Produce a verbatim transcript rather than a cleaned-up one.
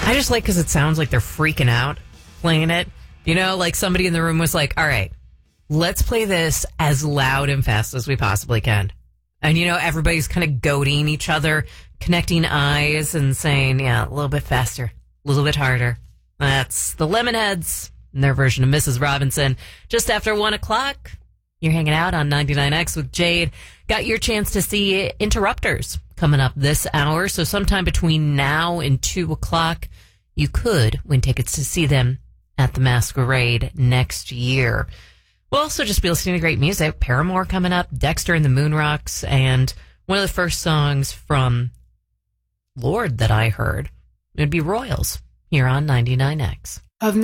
I just like because it sounds like they're freaking out playing it. You know, like somebody in the room was like, all right, let's play this as loud and fast as we possibly can. And, you know, everybody's kind of goading each other, connecting eyes and saying, yeah, a little bit faster, a little bit harder. That's the Lemonheads and their version of Missus Robinson. Just after one o'clock, you're hanging out on ninety-nine X with Jade. Got your chance to see Interrupters coming up this hour. So sometime between now and two o'clock, you could win tickets to see them at the Masquerade next year. We'll also just be listening to great music. Paramore coming up, Dexter and the Moonrocks, and one of the first songs from Lorde that I heard would be Royals here on ninety-nine X. Of